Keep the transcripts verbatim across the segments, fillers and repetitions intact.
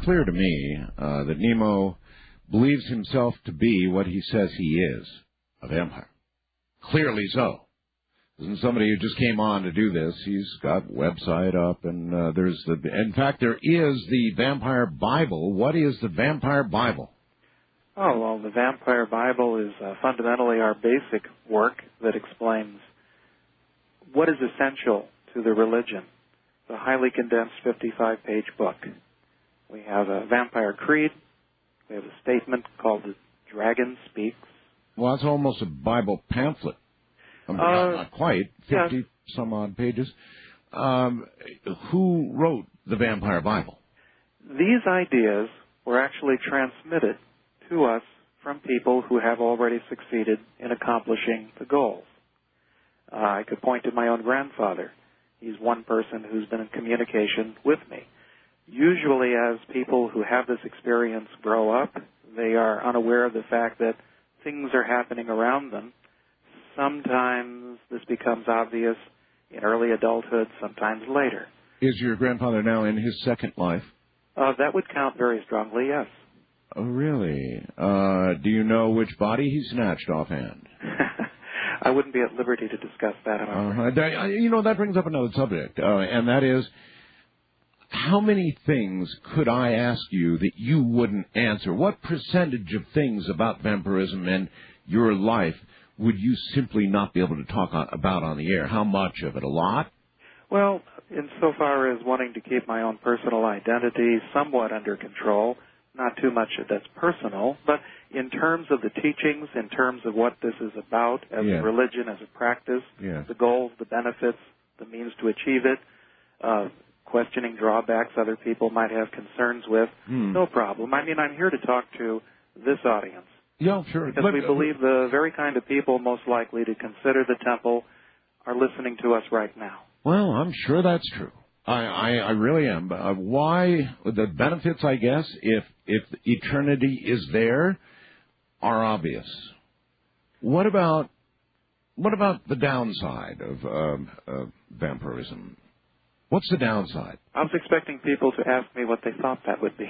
clear to me uh, that Nemo believes himself to be what he says he is, a vampire. Clearly so. Isn't somebody who just came on to do this? He's got website up, and uh, there's the. In fact, there is the Vampire Bible. What is the Vampire Bible? Oh, well, the Vampire Bible is uh, fundamentally our basic work that explains what is essential to the religion. It's a highly condensed fifty-five page book. We have a Vampire Creed. We have a statement called The Dragon Speaks. Well, that's almost a Bible pamphlet. I mean, uh, not, not quite, fifty yeah. some odd pages. Um, who wrote the Vampire Bible? These ideas were actually transmitted to us from people who have already succeeded in accomplishing the goals. Uh, I could point to my own grandfather. He's one person who's been in communication with me. Usually as people who have this experience grow up, they are unaware of the fact that things are happening around them. Sometimes this becomes obvious in early adulthood, sometimes later. Is your grandfather now in his second life? Uh, that would count very strongly, yes. Oh, really? Uh, do you know which body he snatched offhand? I wouldn't be at liberty to discuss that. Uh, you know, that brings up another subject, uh, and that is, how many things could I ask you that you wouldn't answer? What percentage of things about vampirism and your life would you simply not be able to talk on, about on the air? How much of it? A lot? Well, insofar as wanting to keep my own personal identity somewhat under control, not too much that's personal, but in terms of the teachings, in terms of what this is about as yeah. a religion, as a practice, yeah. the goals, the benefits, the means to achieve it, uh, questioning drawbacks other people might have concerns with, hmm. no problem. I mean, I'm here to talk to this audience. Yeah, sure. Because but, we believe the very kind of people most likely to consider the temple are listening to us right now. Well, I'm sure that's true. I, I, I really am. Uh, why? The benefits, I guess, if if eternity is there, are obvious. What about what about the downside of um, uh, vampirism? What's the downside? I was expecting people to ask me what they thought that would be.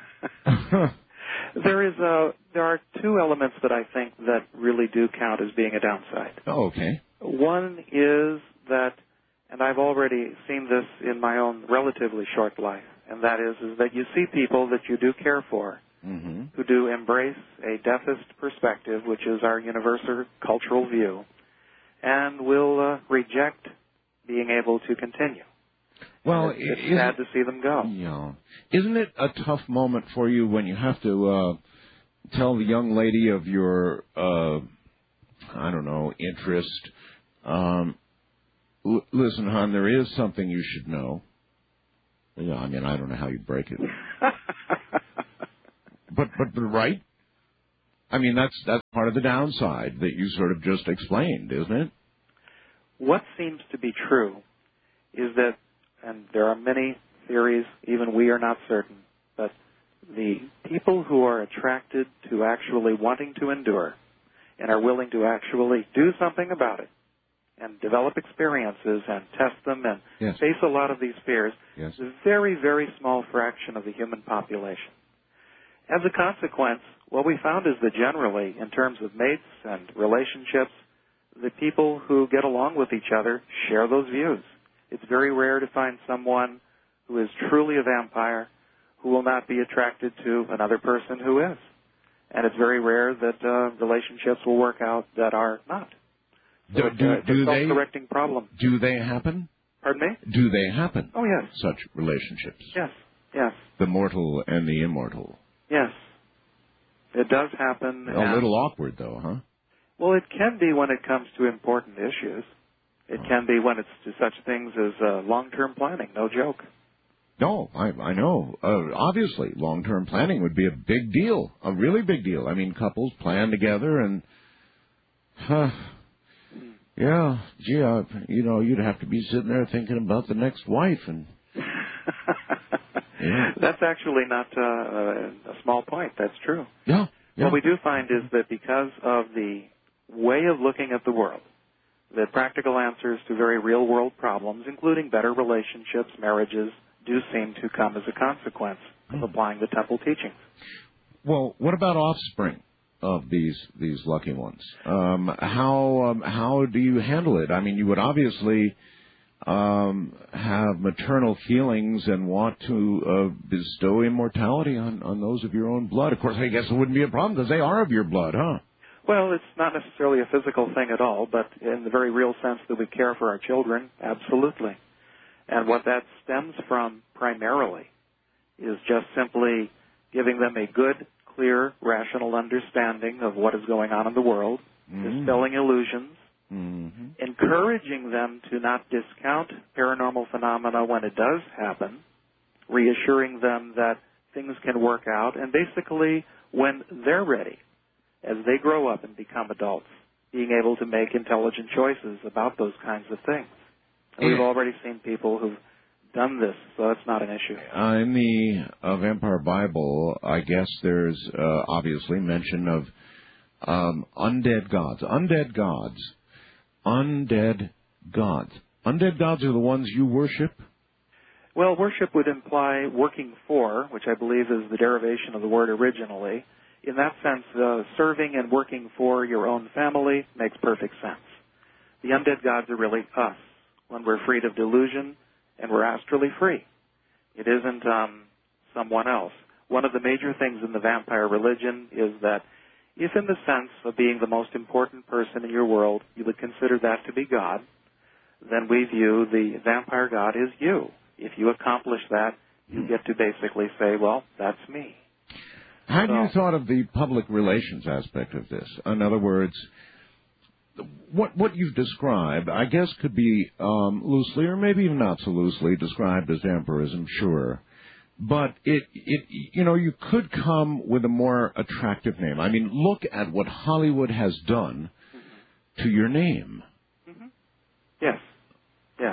There is a, there are two elements that I think that really do count as being a downside. Oh, okay. One is that, and I've already seen this in my own relatively short life, and that is, is that you see people that you do care for, mm-hmm. who do embrace a deathist perspective, which is our universal cultural view, and will uh, reject being able to continue. Well, it's, it's sad to see them go. Yeah. Isn't it a tough moment for you when you have to uh, tell the young lady of your, uh, I don't know, interest, um, l- listen, hon, there is something you should know. Yeah, I mean, I don't know how you break it. but, but, but, right? I mean, that's, that's part of the downside that you sort of just explained, isn't it? What seems to be true is that, and there are many theories, even we are not certain, but the people who are attracted to actually wanting to endure and are willing to actually do something about it and develop experiences and test them and yes. face a lot of these fears yes. is a very, very small fraction of the human population. As a consequence, what we found is that generally, in terms of mates and relationships, the people who get along with each other share those views. It's very rare to find someone who is truly a vampire who will not be attracted to another person who is. And it's very rare that uh, relationships will work out that are not. So do it's, do, uh, it's do a they, self-correcting problem. Do they happen? Pardon me? Do they happen? Oh, yes. Such relationships? Yes, yes. The mortal and the immortal? Yes. It does happen. A little awkward, though, huh? Well, it can be when it comes to important issues. It can be when it's to such things as uh, long-term planning, no joke. No, I, I know. Uh, obviously, long-term planning would be a big deal, a really big deal. I mean, couples plan together and, huh, yeah, gee, uh, you know, you'd have to be sitting there thinking about the next wife. and. Yeah. That's actually not uh, a small point. That's true. Yeah, yeah. What we do find is that because of the way of looking at the world, the practical answers to very real-world problems, including better relationships, marriages, do seem to come as a consequence of applying the temple teachings. Well, what about offspring of these these lucky ones? Um, how um, how do you handle it? I mean, you would obviously um, have maternal feelings and want to uh, bestow immortality on, on those of your own blood. Of course, I guess it wouldn't be a problem because they are of your blood, huh? Well, it's not necessarily a physical thing at all, but in the very real sense that we care for our children, absolutely. And what that stems from primarily is just simply giving them a good, clear, rational understanding of what is going on in the world, mm-hmm. dispelling illusions, mm-hmm. encouraging them to not discount paranormal phenomena when it does happen, reassuring them that things can work out, and basically when they're ready, as they grow up and become adults, being able to make intelligent choices about those kinds of things. And we've already seen people who've done this, so it's not an issue. Uh, in the uh, Vampire Bible, I guess there's uh, obviously mention of um, undead gods. Undead gods. Undead gods. Undead gods are the ones you worship? Well, worship would imply working for, which I believe is the derivation of the word originally. In that sense, uh, serving and working for your own family makes perfect sense. The undead gods are really us, when we're freed of delusion and we're astrally free. It isn't um, someone else. One of the major things in the vampire religion is that if in the sense of being the most important person in your world, you would consider that to be God, then we view the vampire god as you. If you accomplish that, you get to basically say, well, that's me. Have you thought of the public relations aspect of this? In other words, what what you've described, I guess, could be um, loosely, or maybe even not so loosely, described as vampirism, sure. But it, it, you know, you could come with a more attractive name. I mean, look at what Hollywood has done to your name. Mm-hmm. Yes, yes.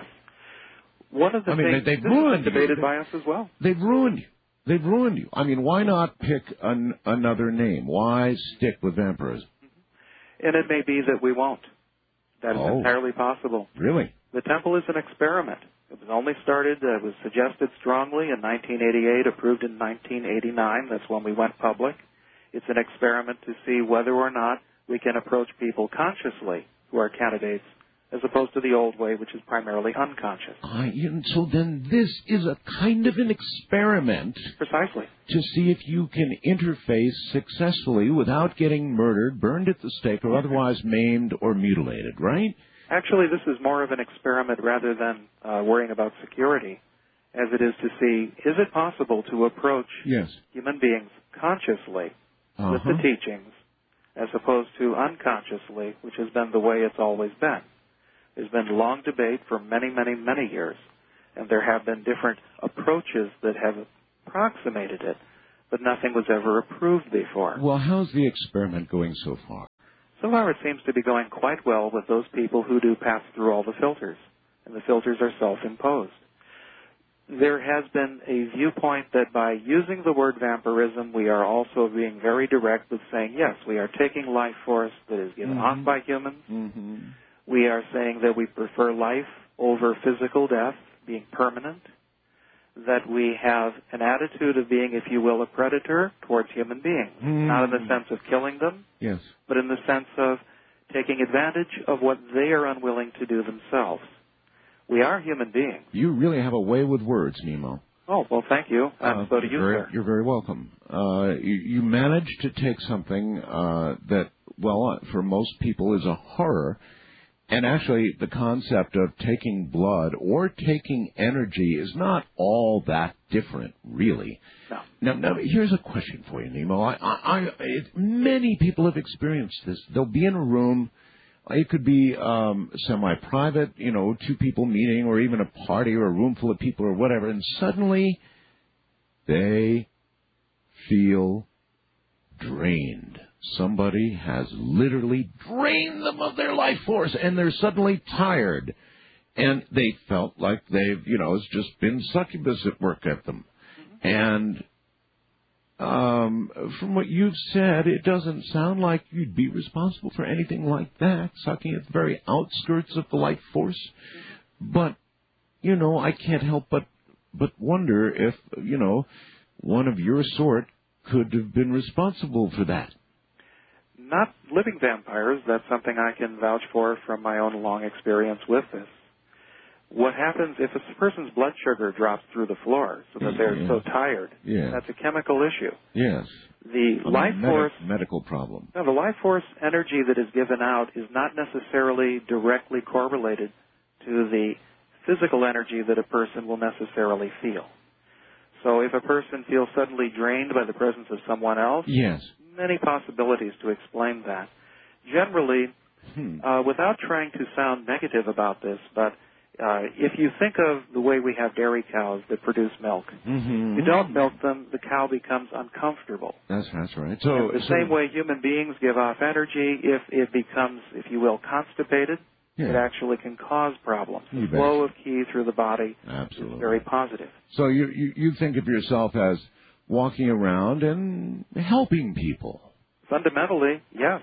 One of the I mean, things they, they've this ruined has been debated you. by us as well. They've ruined you. They've ruined you. I mean, why not pick an, another name? Why stick with vampirism? And it may be that we won't. That is oh, entirely possible. Really? The temple is an experiment. It was only started, uh, it was suggested strongly in nineteen eighty-eight, approved in nineteen eighty-nine. That's when we went public. It's an experiment to see whether or not we can approach people consciously who are candidates, as opposed to the old way, which is primarily unconscious. Uh, so then this is a kind of an experiment. Precisely. To see if you can interface successfully without getting murdered, burned at the stake, or otherwise maimed or mutilated, right? Actually, this is more of an experiment rather than uh, worrying about security, as it is to see, is it possible to approach yes. human beings consciously uh-huh. with the teachings, as opposed to unconsciously, which has been the way it's always been. There's been long debate for many, many, many years, and there have been different approaches that have approximated it, but nothing was ever approved before. Well, how's the experiment going so far? So far it seems to be going quite well with those people who do pass through all the filters, and the filters are self-imposed. There has been a viewpoint that by using the word vampirism, we are also being very direct with saying, yes, we are taking life force that is given mm-hmm. off by humans. Mm-hmm. We are saying that we prefer life over physical death, being permanent, that we have an attitude of being, if you will, a predator towards human beings, mm. not in the sense of killing them, yes, but in the sense of taking advantage of what they are unwilling to do themselves. We are human beings. You really have a way with words, Nemo. Oh, well, thank you. And uh, so do you, very, sir. You're very welcome. Uh, you, you managed to take something uh, that, well, for most people is a horror. And actually, the concept of taking blood or taking energy is not all that different, really. No. Now, now here's a question for you, Nemo. I, I, I, it, many people have experienced this. They'll be in a room. It could be um, semi-private, you know, two people meeting, or even a party or a room full of people or whatever, and suddenly they feel drained. Somebody has literally drained them of their life force, and they're suddenly tired. And they felt like they've, you know, it's just been succubus at work at them. Mm-hmm. And um, from what you've said, it doesn't sound like you'd be responsible for anything like that, sucking at the very outskirts of the life force. But, you know, I can't help but but wonder if, you know, one of your sort could have been responsible for that. Not living vampires. That's something I can vouch for from my own long experience with this. What happens if a person's blood sugar drops through the floor so that they're yeah. so tired? Yeah. That's a chemical issue. Yes. The I mean, life med- force medical problem. No, the life force energy that is given out is not necessarily directly correlated to the physical energy that a person will necessarily feel. So if a person feels suddenly drained by the presence of someone else, yes, many possibilities to explain that. Generally, hmm. uh, without trying to sound negative about this, but Uh, if you think of the way we have dairy cows that produce milk, mm-hmm. you don't milk them, the cow becomes uncomfortable. That's that's right. So and the so, same way human beings give off energy, if it becomes, if you will, constipated, yeah. it actually can cause problems. The flow of ki through the body Absolutely. is very positive. So you, you you think of yourself as walking around and helping people? Fundamentally, yes.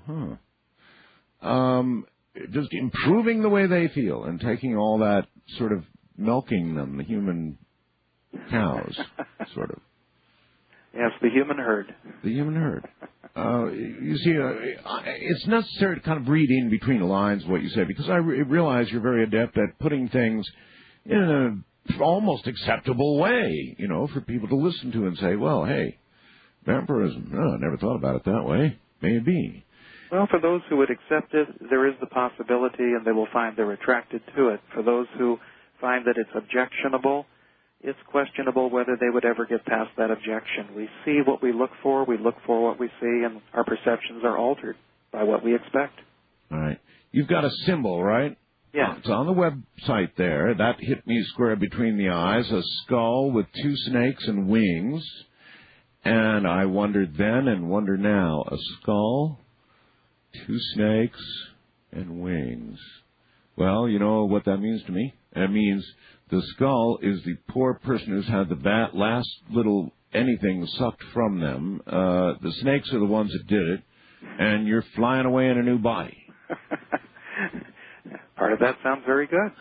Uh-huh. Um. Just improving the way they feel and taking all that sort of milking them, the human cows, sort of. Yes, the human herd. The human herd. Uh, you see, uh, it's necessary to kind of read in between the lines what you say, because I re- realize you're very adept at putting things in an almost acceptable way, you know, for people to listen to and say, well, hey, vampirism, oh, I never thought about it that way. Maybe. Well, for those who would accept it, there is the possibility, and they will find they're attracted to it. For those who find that it's objectionable, it's questionable whether they would ever get past that objection. We see what we look for, we look for what we see, and our perceptions are altered by what we expect. All right. You've got a symbol, right? Yes. It's on the website there. That hit me square between the eyes, a skull with two snakes and wings. And I wondered then and wonder now, a skull, two snakes, and wings. Well, you know what that means to me? That means the skull is the poor person who's had the bat last little anything sucked from them. Uh, the snakes are the ones that did it, and you're flying away in a new body. Part of that sounds very good.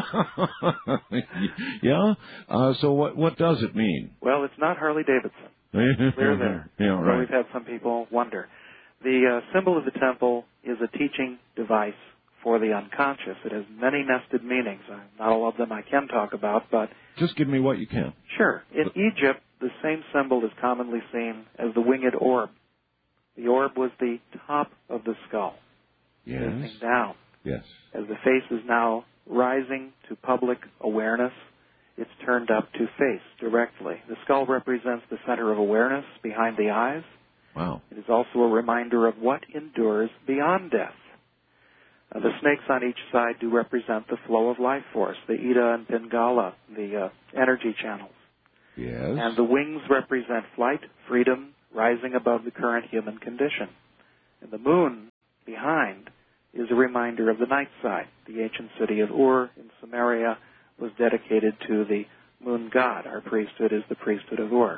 Yeah? Uh, so what what does it mean? Well, it's not Harley Davidson. Clear there. Yeah, right. We've had some people wonder. The uh, symbol of the temple is a teaching device for the unconscious. It has many nested meanings. Uh, not all of them I can talk about, but... Just give me what you can. Sure. In but... Egypt, the same symbol is commonly seen as the winged orb. The orb was the top of the skull, yes. facing down. Yes. As the face is now rising to public awareness, it's turned up to face directly. The skull represents the center of awareness behind the eyes. Wow. It is also a reminder of what endures beyond death. Uh, the snakes on each side do represent the flow of life force, the Ida and Pingala, the uh, energy channels. Yes. And the wings represent flight, freedom, rising above the current human condition. And the moon behind is a reminder of the night side. The ancient city of Ur in Samaria was dedicated to the moon god. Our priesthood is the priesthood of Ur.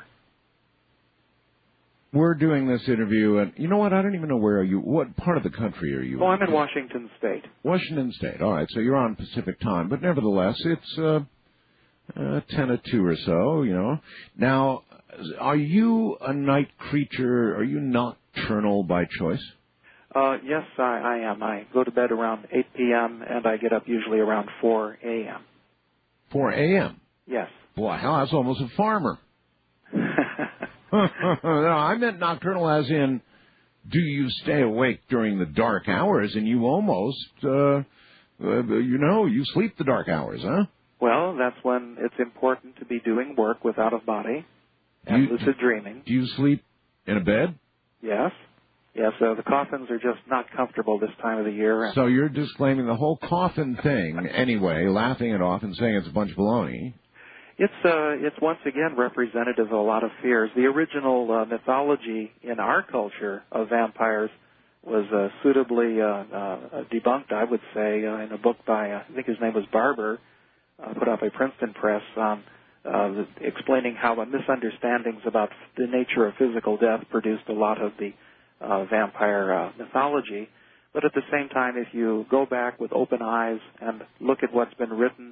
We're doing this interview, and you know what? I don't even know where are you. What part of the country are you Oh, in? I'm in Washington State. Washington State. All right, so you're on Pacific time, but nevertheless, it's uh, uh, ten to two or so, you know. Now, are you a night creature? Are you nocturnal by choice? Uh, yes, I, I am. I go to bed around eight p.m., and I get up usually around four a.m. four a.m.? Yes. Boy, hell, that's almost a farmer. No, I meant nocturnal as in, do you stay awake during the dark hours, and you almost, uh, uh, you know, you sleep the dark hours, huh? Well, that's when it's important to be doing work with out-of-body and you, lucid dreaming. Do you sleep in a bed? Yes. Yes, uh, the coffins are just not comfortable this time of the year. So you're disclaiming the whole coffin thing anyway, laughing it off and saying it's a bunch of baloney. It's uh, it's once again representative of a lot of fears. The original uh, mythology in our culture of vampires was uh, suitably uh, uh, debunked, I would say, uh, in a book by, uh, I think his name was Barber, uh, put out by Princeton Press, on uh, the, explaining how the misunderstandings about the nature of physical death produced a lot of the uh, vampire uh, mythology. But at the same time, if you go back with open eyes and look at what's been written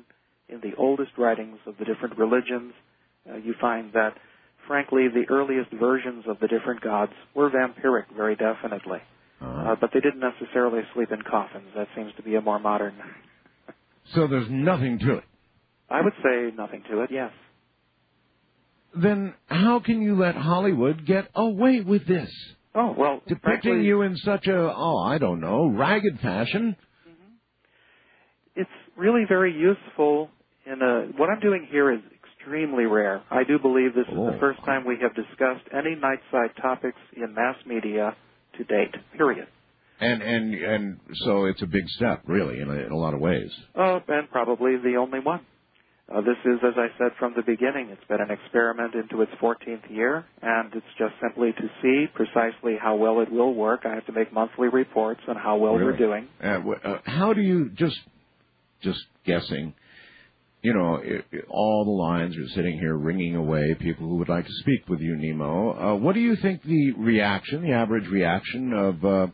in the oldest writings of the different religions, uh, you find that, frankly, the earliest versions of the different gods were vampiric, very definitely. Uh-huh. Uh, but they didn't necessarily sleep in coffins. That seems to be a more modern... So there's nothing to it. I would say nothing to it, yes. Then how can you let Hollywood get away with this? Oh, well, Depicting frankly, you in such a, oh, I don't know, ragged fashion? it's really very useful in a... What I'm doing here is extremely rare. I do believe this is Oh. the first time we have discussed any night side topics in mass media to date, period. And and and so it's a big step, really, in a, in a lot of ways. Oh, and probably the only one. Uh, this is, as I said from the beginning, it's been an experiment into its fourteenth year, and it's just simply to see precisely how well it will work. I have to make monthly reports on how well Really? we're doing. Uh, wh- uh, how do you, just just guessing, you know, it, it, all the lines are sitting here ringing away, people who would like to speak with you, Nemo. Uh, what do you think the reaction, the average reaction of, uh,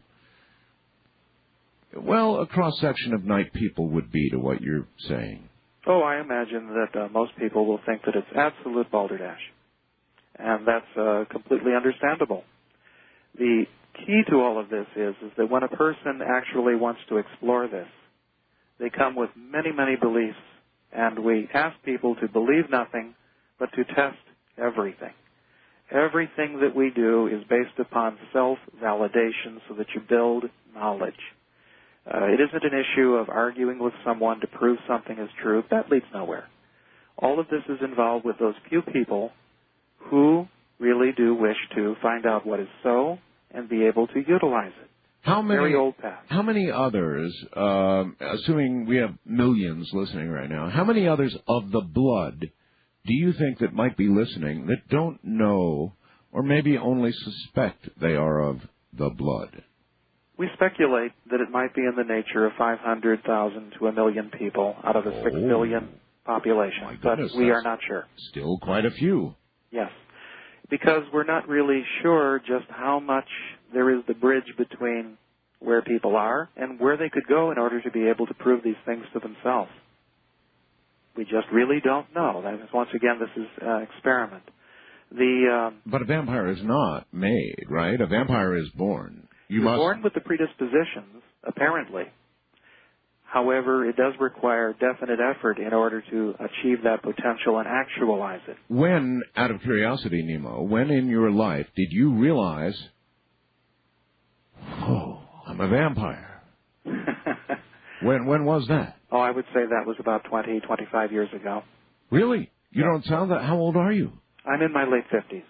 well, a cross-section of night people would be to what you're saying? Oh, I imagine that uh, most people will think that it's absolute balderdash. And that's uh, completely understandable. The key to all of this is, is that when a person actually wants to explore this, they come with many, many beliefs, and we ask people to believe nothing, but to test everything. Everything that we do is based upon self-validation so that you build knowledge. Uh, it isn't an issue of arguing with someone to prove something is true. That leads nowhere. All of this is involved with those few people who really do wish to find out what is so and be able to utilize it. How many, Very old path. How many others, um, assuming we have millions listening right now, how many others of the blood do you think that might be listening that don't know or maybe only suspect they are of the blood? We speculate that it might be in the nature of five hundred thousand to a million people out of a six Oh. billion population, My but goodness, we that's are not sure. Still quite a few. Yes, because we're not really sure just how much there is the bridge between where people are and where they could go in order to be able to prove these things to themselves. We just really don't know. That is, once again, this is an experiment. The um, But a vampire is not made, right? A vampire is born. You You're must. born with the predispositions, apparently. However, it does require definite effort in order to achieve that potential and actualize it. When, out of curiosity, Nemo, when in your life did you realize, oh, I'm a vampire? When when was that? Oh, I would say that was about twenty, twenty-five years ago. Really? You Yeah. don't sound that. How old are you? I'm in my late fifties.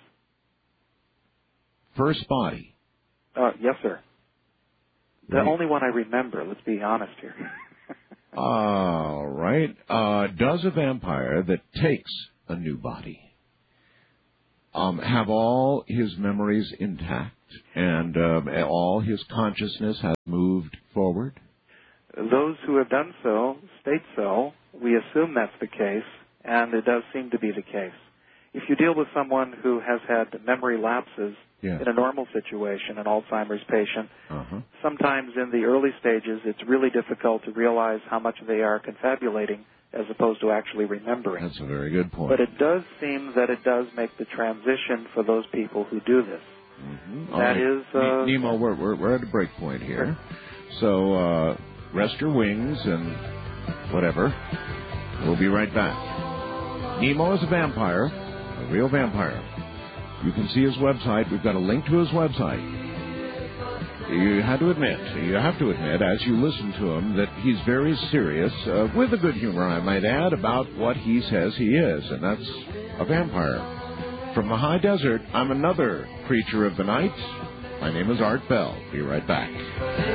First body. Uh, yes, sir. The Right. only one I remember, let's be honest here. All right. Uh, does a vampire that takes a new body um, have all his memories intact and um, all his consciousness has moved forward? Those who have done so state so. We assume that's the case, and it does seem to be the case. If you deal with someone who has had memory lapses Yeah. in a normal situation, an Alzheimer's patient, Uh-huh. sometimes in the early stages it's really difficult to realize how much they are confabulating as opposed to actually remembering. That's a very good point. But it does seem that it does make the transition for those people who do this. Mm-hmm. That is, uh, Ne- Nemo, we're, we're, we're at a break point here. So uh, rest your wings and whatever. We'll be right back. Nemo is a vampire, a real vampire. You can see his website. We've got a link to his website. You had to admit, you have to admit, as you listen to him, that he's very serious, uh, with a good humor, I might add, about what he says he is, and that's a vampire. From the high desert, I'm another creature of the night. My name is Art Bell. Be right back.